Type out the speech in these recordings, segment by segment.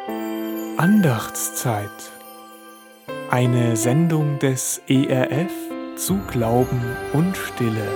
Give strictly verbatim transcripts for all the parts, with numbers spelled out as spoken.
Andachtszeit. Eine Sendung des E R F zu Glauben und Stille.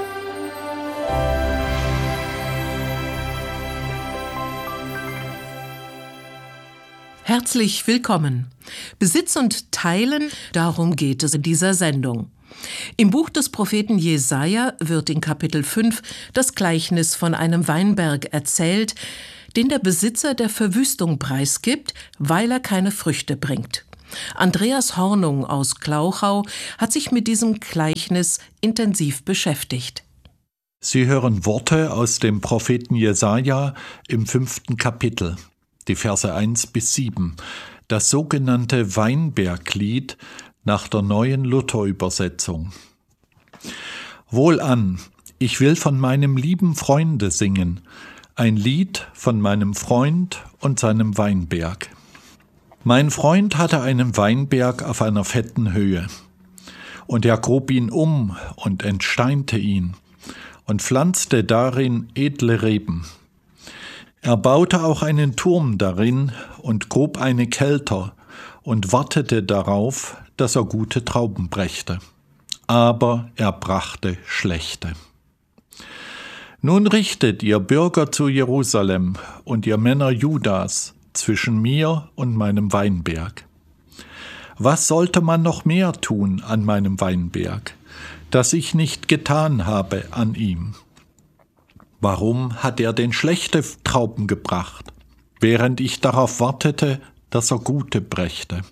Herzlich willkommen. Besitz und Teilen, darum geht es in dieser Sendung. Im Buch des Propheten Jesaja wird in Kapitel fünf das Gleichnis von einem Weinberg erzählt, den der Besitzer der Verwüstung preisgibt, weil er keine Früchte bringt. Andreas Hornung aus Glauchau hat sich mit diesem Gleichnis intensiv beschäftigt. Sie hören Worte aus dem Propheten Jesaja im fünften Kapitel, die Verse eins bis sieben, das sogenannte Weinberglied nach der neuen Luther-Übersetzung. Wohlan, ich will von meinem lieben Freunde singen, ein Lied von meinem Freund und seinem Weinberg. Mein Freund hatte einen Weinberg auf einer fetten Höhe, und er grub ihn um und entsteinte ihn und pflanzte darin edle Reben. Er baute auch einen Turm darin und grub eine Kelter und wartete darauf, dass er gute Trauben brächte. Aber er brachte schlechte. Nun richtet ihr Bürger zu Jerusalem und ihr Männer Judas zwischen mir und meinem Weinberg. Was sollte man noch mehr tun an meinem Weinberg, das ich nicht getan habe an ihm? Warum hat er denn schlechte Trauben gebracht, während ich darauf wartete, dass er gute brächte?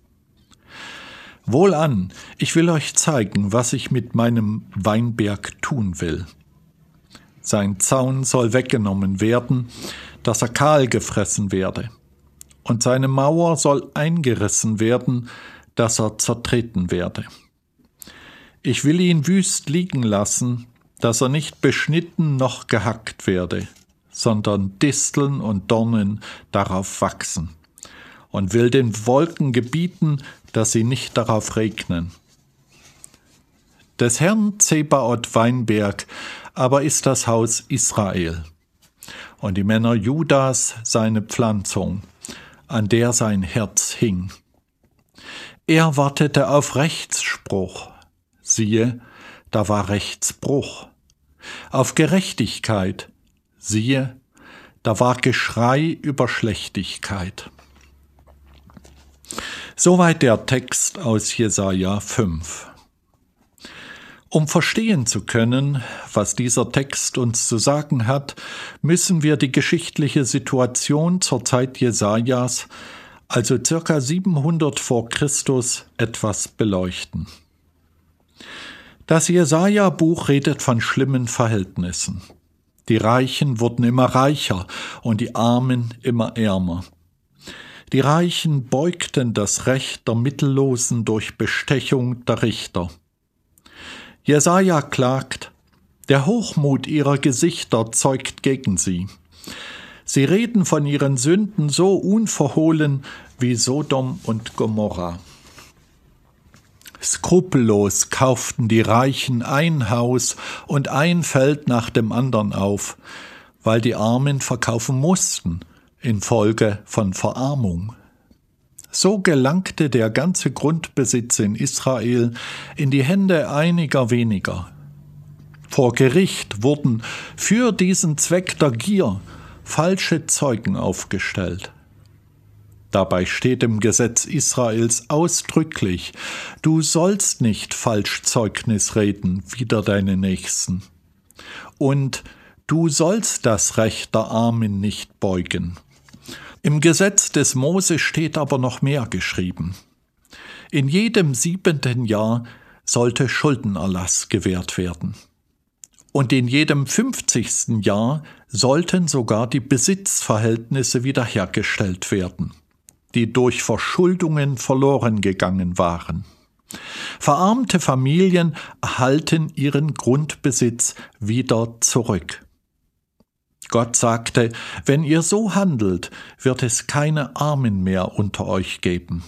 Wohlan, ich will euch zeigen, was ich mit meinem Weinberg tun will. Sein Zaun soll weggenommen werden, dass er kahl gefressen werde, und seine Mauer soll eingerissen werden, dass er zertreten werde. Ich will ihn wüst liegen lassen, dass er nicht beschnitten noch gehackt werde, sondern Disteln und Dornen darauf wachsen, und will den Wolken gebieten, dass sie nicht darauf regnen. Des Herrn Zebaoth Weinberg aber ist das Haus Israel, und die Männer Judas seine Pflanzung, an der sein Herz hing. Er wartete auf Rechtsspruch, siehe, da war Rechtsbruch. Auf Gerechtigkeit, siehe, da war Geschrei über Schlechtigkeit. Soweit der Text aus Jesaja fünf. Um verstehen zu können, was dieser Text uns zu sagen hat, müssen wir die geschichtliche Situation zur Zeit Jesajas, also circa siebenhundert vor Christus, etwas beleuchten. Das Jesaja-Buch redet von schlimmen Verhältnissen. Die Reichen wurden immer reicher und die Armen immer ärmer. Die Reichen beugten das Recht der Mittellosen durch Bestechung der Richter. Jesaja klagt, der Hochmut ihrer Gesichter zeugt gegen sie. Sie reden von ihren Sünden so unverhohlen wie Sodom und Gomorra. Skrupellos kauften die Reichen ein Haus und ein Feld nach dem anderen auf, weil die Armen verkaufen mussten, infolge von Verarmung. So gelangte der ganze Grundbesitz in Israel in die Hände einiger weniger. Vor Gericht wurden für diesen Zweck der Gier falsche Zeugen aufgestellt. Dabei steht im Gesetz Israels ausdrücklich, du sollst nicht falsch Zeugnis reden wider deine Nächsten. Und du sollst das Recht der Armen nicht beugen. Im Gesetz des Mose steht aber noch mehr geschrieben. In jedem siebenten Jahr sollte Schuldenerlass gewährt werden. Und in jedem fünfzigsten Jahr sollten sogar die Besitzverhältnisse wiederhergestellt werden, die durch Verschuldungen verloren gegangen waren. Verarmte Familien erhalten ihren Grundbesitz wieder zurück. Gott sagte, wenn ihr so handelt, wird es keine Armen mehr unter euch geben.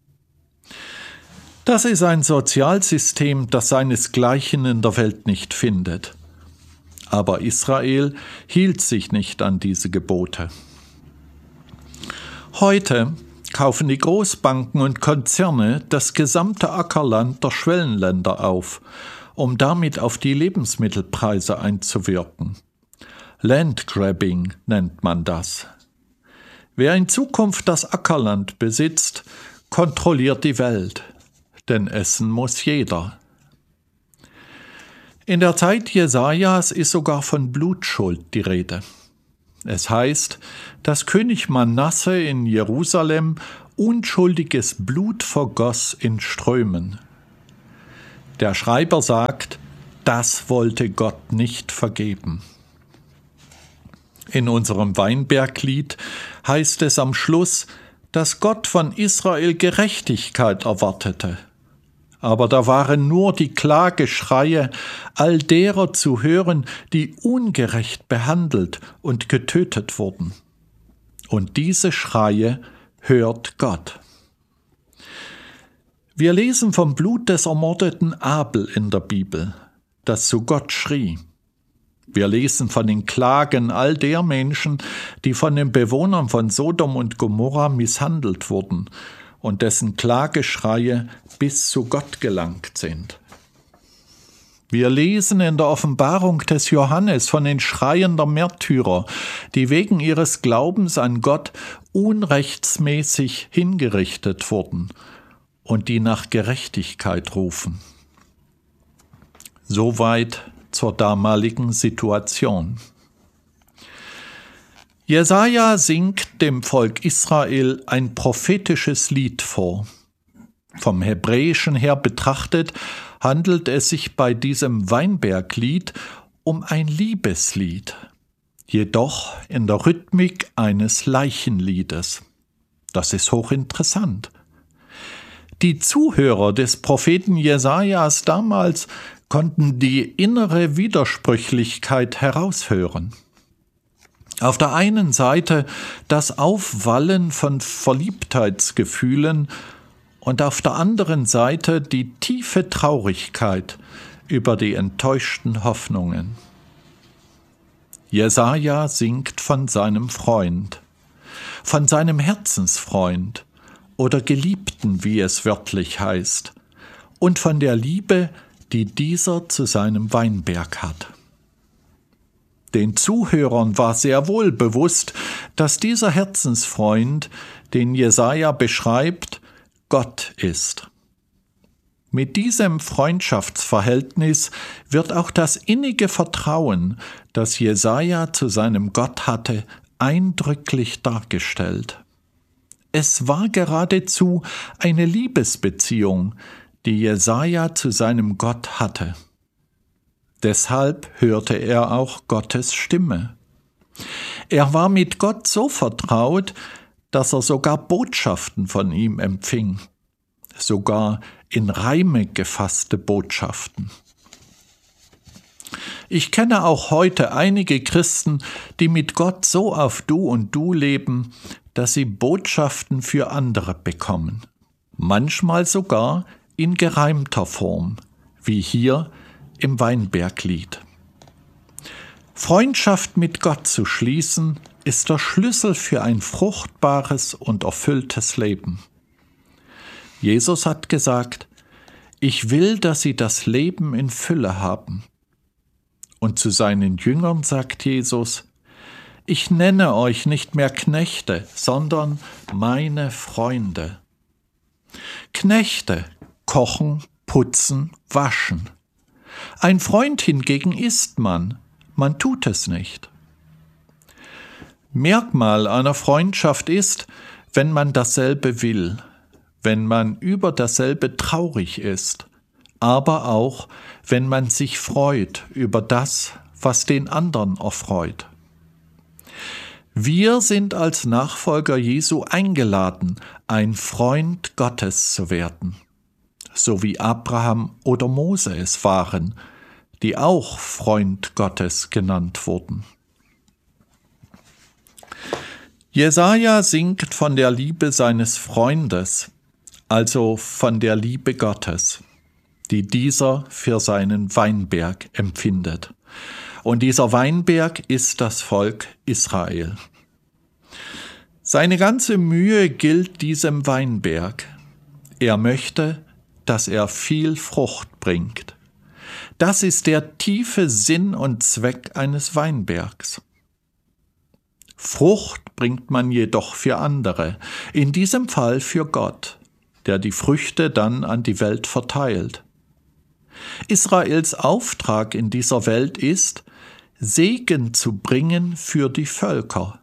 Das ist ein Sozialsystem, das seinesgleichen in der Welt nicht findet. Aber Israel hielt sich nicht an diese Gebote. Heute kaufen die Großbanken und Konzerne das gesamte Ackerland der Schwellenländer auf, um damit auf die Lebensmittelpreise einzuwirken. Landgrabbing nennt man das. Wer in Zukunft das Ackerland besitzt, kontrolliert die Welt, denn essen muss jeder. In der Zeit Jesajas ist sogar von Blutschuld die Rede. Es heißt, dass König Manasse in Jerusalem unschuldiges Blut vergoss in Strömen. Der Schreiber sagt, das wollte Gott nicht vergeben. In unserem Weinberglied heißt es am Schluss, dass Gott von Israel Gerechtigkeit erwartete. Aber da waren nur die Klageschreie all derer zu hören, die ungerecht behandelt und getötet wurden. Und diese Schreie hört Gott. Wir lesen vom Blut des ermordeten Abel in der Bibel, das zu Gott schrie. Wir lesen von den Klagen all der Menschen, die von den Bewohnern von Sodom und Gomorra misshandelt wurden und dessen Klageschreie bis zu Gott gelangt sind. Wir lesen in der Offenbarung des Johannes von den Schreien der Märtyrer, die wegen ihres Glaubens an Gott unrechtsmäßig hingerichtet wurden und die nach Gerechtigkeit rufen. Soweit zur damaligen Situation. Jesaja singt dem Volk Israel ein prophetisches Lied vor. Vom Hebräischen her betrachtet handelt es sich bei diesem Weinberglied um ein Liebeslied, jedoch in der Rhythmik eines Leichenliedes. Das ist hochinteressant. Die Zuhörer des Propheten Jesajas damals konnten die innere Widersprüchlichkeit heraushören. Auf der einen Seite das Aufwallen von Verliebtheitsgefühlen und auf der anderen Seite die tiefe Traurigkeit über die enttäuschten Hoffnungen. Jesaja singt von seinem Freund, von seinem Herzensfreund oder Geliebten, wie es wörtlich heißt, und von der Liebe, die dieser zu seinem Weinberg hat. Den Zuhörern war sehr wohl bewusst, dass dieser Herzensfreund, den Jesaja beschreibt, Gott ist. Mit diesem Freundschaftsverhältnis wird auch das innige Vertrauen, das Jesaja zu seinem Gott hatte, eindrücklich dargestellt. Es war geradezu eine Liebesbeziehung, die Jesaja zu seinem Gott hatte. Deshalb hörte er auch Gottes Stimme. Er war mit Gott so vertraut, dass er sogar Botschaften von ihm empfing, sogar in Reime gefasste Botschaften. Ich kenne auch heute einige Christen, die mit Gott so auf Du und Du leben, dass sie Botschaften für andere bekommen, manchmal sogar in gereimter Form, wie hier im Weinberglied. Freundschaft mit Gott zu schließen, ist der Schlüssel für ein fruchtbares und erfülltes Leben. Jesus hat gesagt, ich will, dass sie das Leben in Fülle haben. Und zu seinen Jüngern sagt Jesus, ich nenne euch nicht mehr Knechte, sondern meine Freunde. Knechte kochen, putzen, waschen. Ein Freund hingegen isst man, man tut es nicht. Merkmal einer Freundschaft ist, wenn man dasselbe will, wenn man über dasselbe traurig ist, aber auch, wenn man sich freut über das, was den anderen erfreut. Wir sind als Nachfolger Jesu eingeladen, ein Freund Gottes zu werden, so wie Abraham oder Mose es waren, die auch Freund Gottes genannt wurden. Jesaja singt von der Liebe seines Freundes, also von der Liebe Gottes, die dieser für seinen Weinberg empfindet. Und dieser Weinberg ist das Volk Israel. Seine ganze Mühe gilt diesem Weinberg. Er möchte, dass er viel Frucht bringt. Das ist der tiefe Sinn und Zweck eines Weinbergs. Frucht bringt man jedoch für andere, in diesem Fall für Gott, der die Früchte dann an die Welt verteilt. Israels Auftrag in dieser Welt ist, Segen zu bringen für die Völker.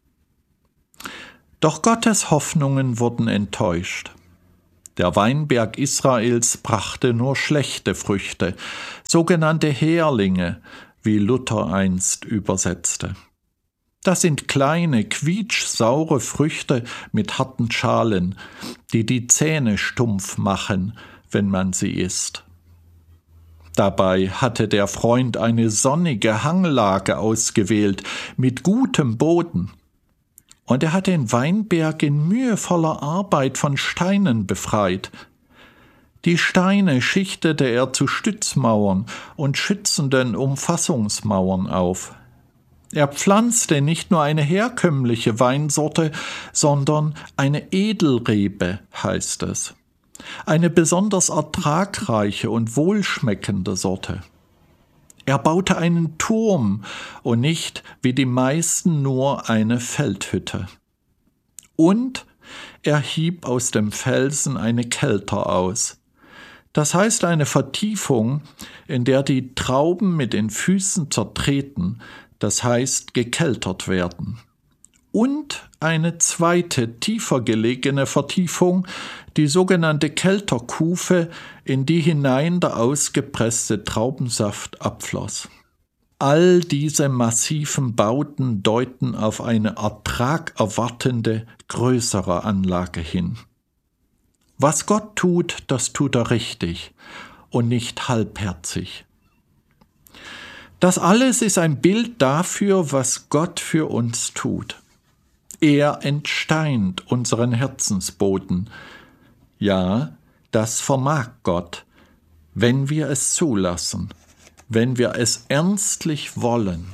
Doch Gottes Hoffnungen wurden enttäuscht. Der Weinberg Israels brachte nur schlechte Früchte, sogenannte Härlinge, wie Luther einst übersetzte. Das sind kleine, quietschsaure Früchte mit harten Schalen, die die Zähne stumpf machen, wenn man sie isst. Dabei hatte der Freund eine sonnige Hanglage ausgewählt, mit gutem Boden. Und er hat den Weinberg in mühevoller Arbeit von Steinen befreit. Die Steine schichtete er zu Stützmauern und schützenden Umfassungsmauern auf. Er pflanzte nicht nur eine herkömmliche Weinsorte, sondern eine Edelrebe, heißt es. Eine besonders ertragreiche und wohlschmeckende Sorte. Er baute einen Turm und nicht, wie die meisten, nur eine Feldhütte. Und er hieb aus dem Felsen eine Kelter aus. Das heißt eine Vertiefung, in der die Trauben mit den Füßen zertreten, das heißt gekeltert werden. Und eine zweite, tiefer gelegene Vertiefung, die sogenannte Kelterkufe, in die hinein der ausgepresste Traubensaft abfloss. All diese massiven Bauten deuten auf eine ertragerwartende, größere Anlage hin. Was Gott tut, das tut er richtig und nicht halbherzig. Das alles ist ein Bild dafür, was Gott für uns tut. Er entsteint unseren Herzensboden. Ja, das vermag Gott, wenn wir es zulassen, wenn wir es ernstlich wollen.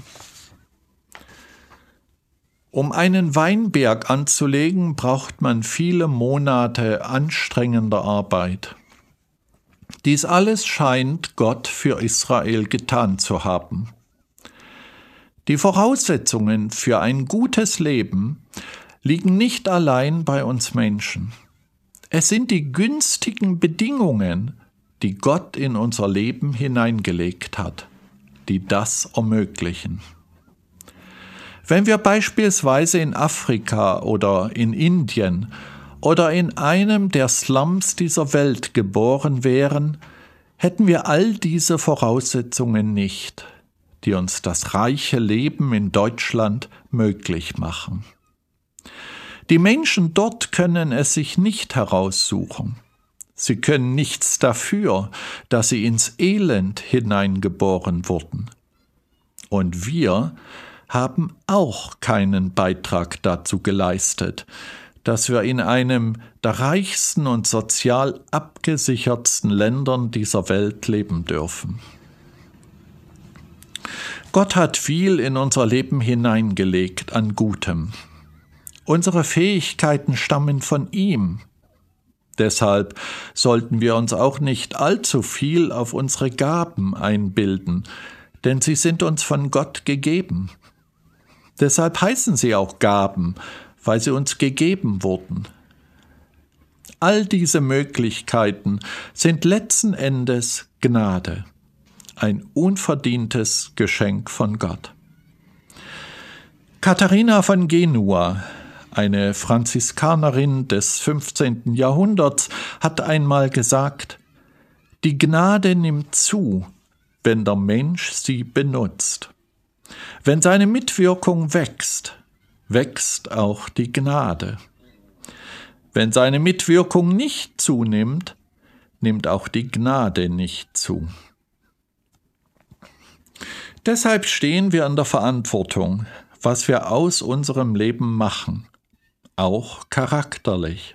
Um einen Weinberg anzulegen, braucht man viele Monate anstrengender Arbeit. Dies alles scheint Gott für Israel getan zu haben. Die Voraussetzungen für ein gutes Leben liegen nicht allein bei uns Menschen. Es sind die günstigen Bedingungen, die Gott in unser Leben hineingelegt hat, die das ermöglichen. Wenn wir beispielsweise in Afrika oder in Indien oder in einem der Slums dieser Welt geboren wären, hätten wir all diese Voraussetzungen nicht, die uns das reiche Leben in Deutschland möglich machen. Die Menschen dort können es sich nicht heraussuchen. Sie können nichts dafür, dass sie ins Elend hineingeboren wurden. Und wir haben auch keinen Beitrag dazu geleistet, dass wir in einem der reichsten und sozial abgesichertsten Ländern dieser Welt leben dürfen. Gott hat viel in unser Leben hineingelegt an Gutem. Unsere Fähigkeiten stammen von ihm. Deshalb sollten wir uns auch nicht allzu viel auf unsere Gaben einbilden, denn sie sind uns von Gott gegeben. Deshalb heißen sie auch Gaben, weil sie uns gegeben wurden. All diese Möglichkeiten sind letzten Endes Gnade, ein unverdientes Geschenk von Gott. Katharina von Genua, eine Franziskanerin des fünfzehnten Jahrhunderts, hat einmal gesagt: Die Gnade nimmt zu, wenn der Mensch sie benutzt. Wenn seine Mitwirkung wächst, wächst auch die Gnade. Wenn seine Mitwirkung nicht zunimmt, nimmt auch die Gnade nicht zu. Deshalb stehen wir in der Verantwortung, was wir aus unserem Leben machen, auch charakterlich.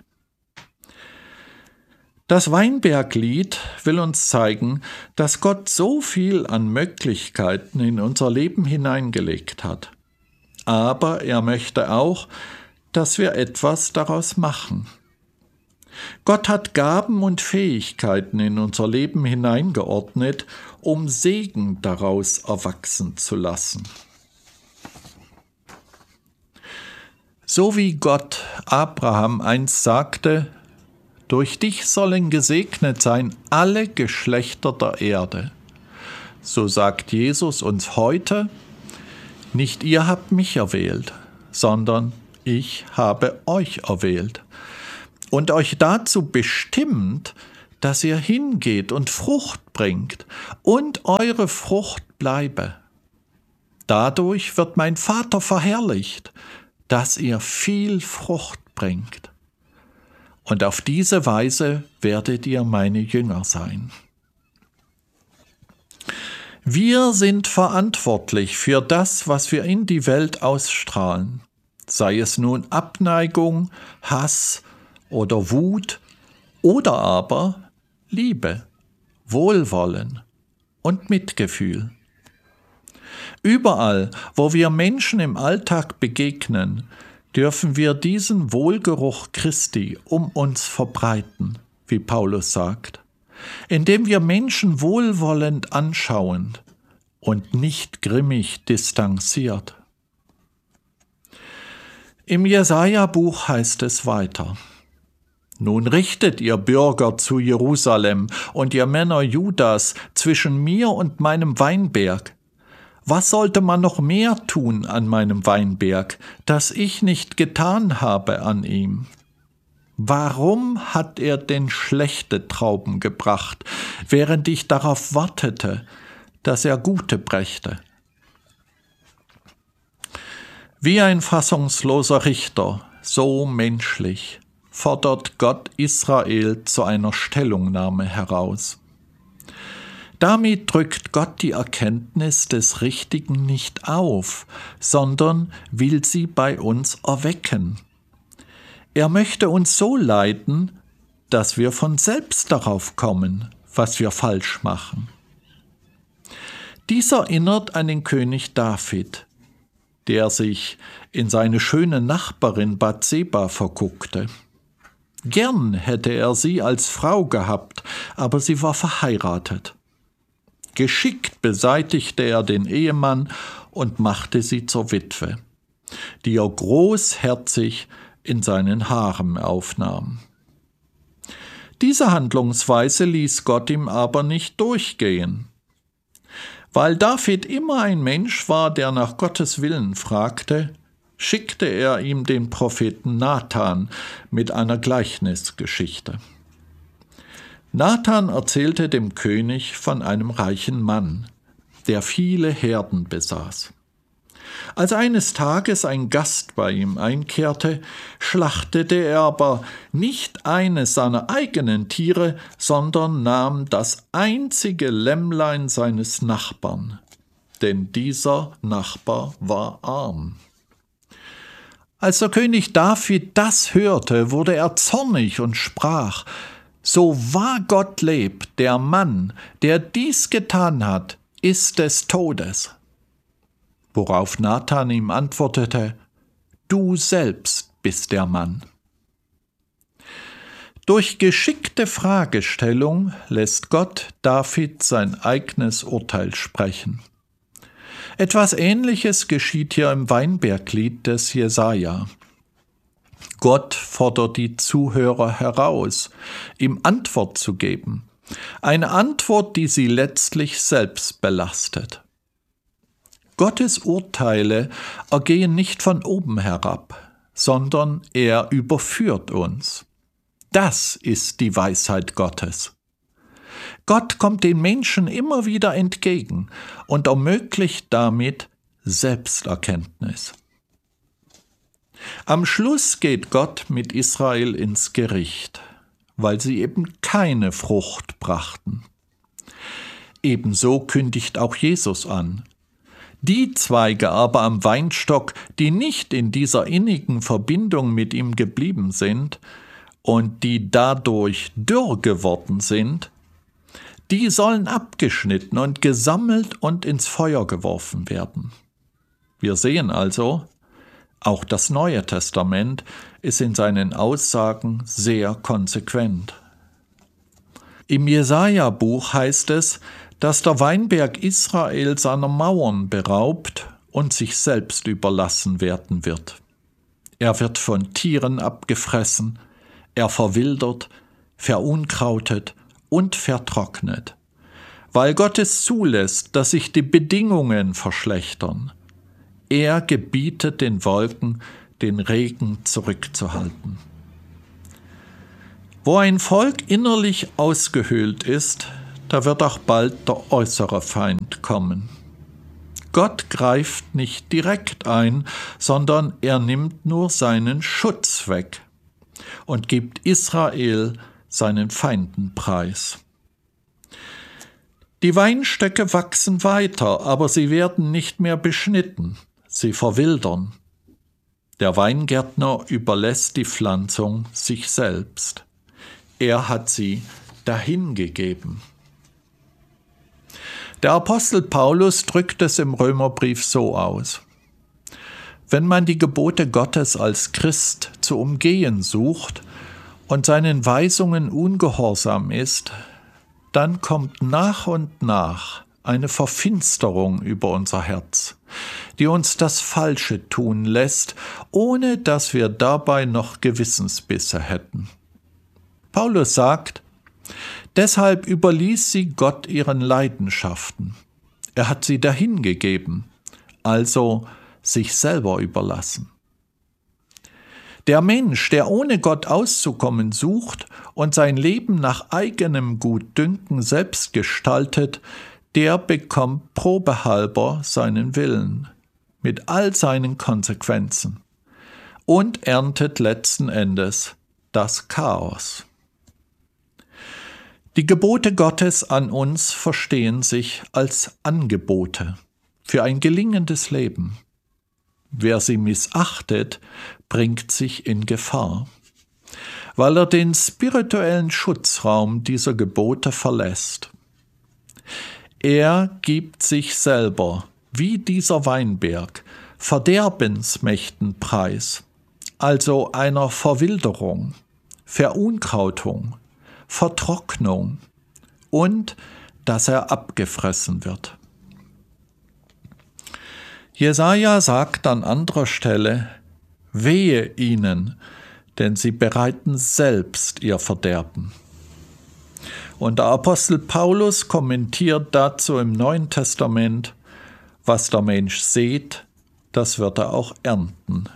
Das Weinberglied will uns zeigen, dass Gott so viel an Möglichkeiten in unser Leben hineingelegt hat. Aber er möchte auch, dass wir etwas daraus machen. Gott hat Gaben und Fähigkeiten in unser Leben hineingeordnet, um Segen daraus erwachsen zu lassen. So wie Gott Abraham einst sagte, durch dich sollen gesegnet sein alle Geschlechter der Erde, so sagt Jesus uns heute, nicht ihr habt mich erwählt, sondern ich habe euch erwählt und euch dazu bestimmt, dass ihr hingeht und Frucht bringt und eure Frucht bleibe. Dadurch wird mein Vater verherrlicht, dass ihr viel Frucht bringt. Und auf diese Weise werdet ihr meine Jünger sein. Wir sind verantwortlich für das, was wir in die Welt ausstrahlen, sei es nun Abneigung, Hass oder Wut oder aber Liebe, Wohlwollen und Mitgefühl. Überall, wo wir Menschen im Alltag begegnen, dürfen wir diesen Wohlgeruch Christi um uns verbreiten, wie Paulus sagt, indem wir Menschen wohlwollend anschauen und nicht grimmig distanziert. Im Jesaja-Buch heißt es weiter: Nun richtet ihr Bürger zu Jerusalem und ihr Männer Judas zwischen mir und meinem Weinberg. Was sollte man noch mehr tun an meinem Weinberg, das ich nicht getan habe an ihm? Warum hat er denn schlechte Trauben gebracht, während ich darauf wartete, dass er gute brächte? Wie ein fassungsloser Richter, so menschlich, fordert Gott Israel zu einer Stellungnahme heraus. Damit drückt Gott die Erkenntnis des Richtigen nicht auf, sondern will sie bei uns erwecken. Er möchte uns so leiten, dass wir von selbst darauf kommen, was wir falsch machen. Dies erinnert an den König David, der sich in seine schöne Nachbarin Bathseba verguckte. Gern hätte er sie als Frau gehabt, aber sie war verheiratet. Geschickt beseitigte er den Ehemann und machte sie zur Witwe, die er großherzig in seinen Harem aufnahm. Diese Handlungsweise ließ Gott ihm aber nicht durchgehen. Weil David immer ein Mensch war, der nach Gottes Willen fragte, schickte er ihm den Propheten Nathan mit einer Gleichnisgeschichte. Nathan erzählte dem König von einem reichen Mann, der viele Herden besaß. Als eines Tages ein Gast bei ihm einkehrte, schlachtete er aber nicht eines seiner eigenen Tiere, sondern nahm das einzige Lämmlein seines Nachbarn, denn dieser Nachbar war arm. Als der König David das hörte, wurde er zornig und sprach: So wahr Gott lebt, der Mann, der dies getan hat, ist des Todes. Worauf Nathan ihm antwortete: Du selbst bist der Mann. Durch geschickte Fragestellung lässt Gott David sein eigenes Urteil sprechen. Etwas Ähnliches geschieht hier im Weinberglied des Jesaja. Gott fordert die Zuhörer heraus, ihm Antwort zu geben. Eine Antwort, die sie letztlich selbst belastet. Gottes Urteile ergehen nicht von oben herab, sondern er überführt uns. Das ist die Weisheit Gottes. Gott kommt den Menschen immer wieder entgegen und ermöglicht damit Selbsterkenntnis. Am Schluss geht Gott mit Israel ins Gericht, weil sie eben keine Frucht brachten. Ebenso kündigt auch Jesus an. Die Zweige aber am Weinstock, die nicht in dieser innigen Verbindung mit ihm geblieben sind und die dadurch dürr geworden sind, die sollen abgeschnitten und gesammelt und ins Feuer geworfen werden. Wir sehen also, Auch das Neue Testament ist in seinen Aussagen sehr konsequent. Im Jesaja-Buch heißt es, dass der Weinberg Israel seiner Mauern beraubt und sich selbst überlassen werden wird. Er wird von Tieren abgefressen, er verwildert, verunkrautet und vertrocknet, weil Gott es zulässt, dass sich die Bedingungen verschlechtern. Er gebietet den Wolken, den Regen zurückzuhalten. Wo ein Volk innerlich ausgehöhlt ist, da wird auch bald der äußere Feind kommen. Gott greift nicht direkt ein, sondern er nimmt nur seinen Schutz weg und gibt Israel seinen Feinden preis. Die Weinstöcke wachsen weiter, aber sie werden nicht mehr beschnitten, sie verwildern. Der Weingärtner überlässt die Pflanzung sich selbst. Er hat sie dahingegeben. Der Apostel Paulus drückt es im Römerbrief so aus: Wenn man die Gebote Gottes als Christ zu umgehen sucht und seinen Weisungen ungehorsam ist, dann kommt nach und nach eine Verfinsterung über unser Herz, die uns das Falsche tun lässt, ohne dass wir dabei noch Gewissensbisse hätten. Paulus sagt, deshalb überließ sie Gott ihren Leidenschaften. Er hat sie dahingegeben, also sich selber überlassen. Der Mensch, der ohne Gott auszukommen sucht und sein Leben nach eigenem Gutdünken selbst gestaltet, der bekommt probehalber seinen Willen, mit all seinen Konsequenzen, und erntet letzten Endes das Chaos. Die Gebote Gottes an uns verstehen sich als Angebote für ein gelingendes Leben. Wer sie missachtet, bringt sich in Gefahr, weil er den spirituellen Schutzraum dieser Gebote verlässt. Er gibt sich selber, wie dieser Weinberg, Verderbensmächten preis, also einer Verwilderung, Verunkrautung, Vertrocknung und dass er abgefressen wird. Jesaja sagt an anderer Stelle: Wehe ihnen, denn sie bereiten selbst ihr Verderben. Und der Apostel Paulus kommentiert dazu im Neuen Testament: Was der Mensch sät, das wird er auch ernten.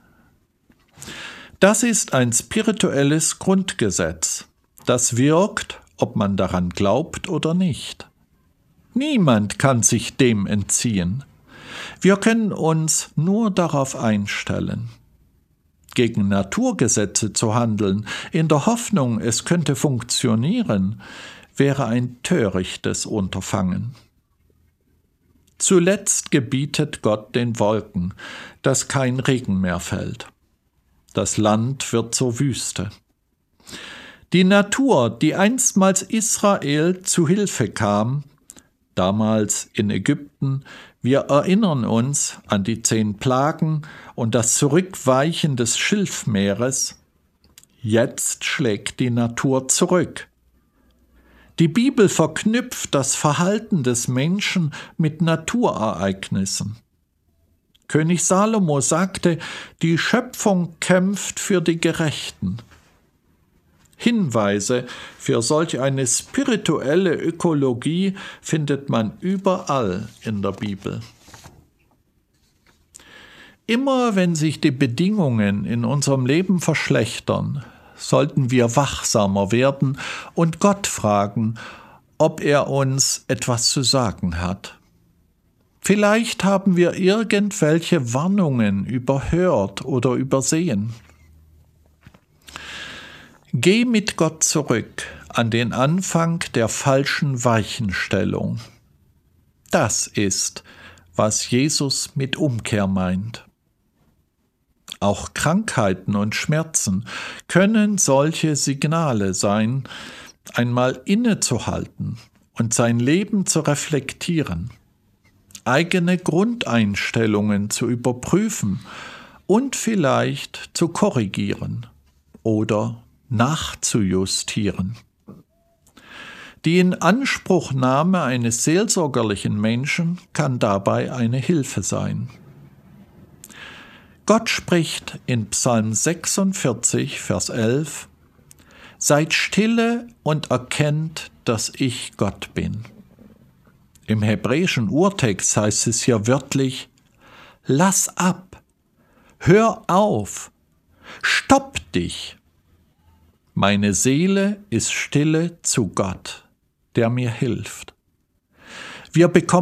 Das ist ein spirituelles Grundgesetz. Das wirkt, ob man daran glaubt oder nicht. Niemand kann sich dem entziehen. Wir können uns nur darauf einstellen. Gegen Naturgesetze zu handeln, in der Hoffnung, es könnte funktionieren, wäre ein törichtes Unterfangen. Zuletzt gebietet Gott den Wolken, dass kein Regen mehr fällt. Das Land wird zur Wüste. Die Natur, die einstmals Israel zu Hilfe kam, damals in Ägypten, wir erinnern uns an die zehn Plagen und das Zurückweichen des Schilfmeeres, jetzt schlägt die Natur zurück. Die Bibel verknüpft das Verhalten des Menschen mit Naturereignissen. König Salomo sagte, die Schöpfung kämpft für die Gerechten. Hinweise für solch eine spirituelle Ökologie findet man überall in der Bibel. Immer wenn sich die Bedingungen in unserem Leben verschlechtern, sollten wir wachsamer werden und Gott fragen, ob er uns etwas zu sagen hat. Vielleicht haben wir irgendwelche Warnungen überhört oder übersehen. Geh mit Gott zurück an den Anfang der falschen Weichenstellung. Das ist, was Jesus mit Umkehr meint. Auch Krankheiten und Schmerzen können solche Signale sein, einmal innezuhalten und sein Leben zu reflektieren, eigene Grundeinstellungen zu überprüfen und vielleicht zu korrigieren oder nachzujustieren. Die Inanspruchnahme eines seelsorgerlichen Menschen kann dabei eine Hilfe sein. Gott spricht in Psalm sechsundvierzig, Vers elf: Seid stille und erkennt, dass ich Gott bin. Im hebräischen Urtext heißt es hier wörtlich: Lass ab, hör auf, stopp dich. Meine Seele ist stille zu Gott, der mir hilft. Wir bekommen